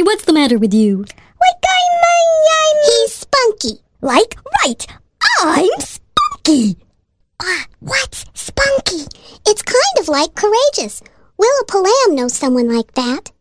what's the matter with you? He's spunky. Like, right, I'm spunky. What's spunky? It's kind of like courageous. Willa Palam knows someone like that.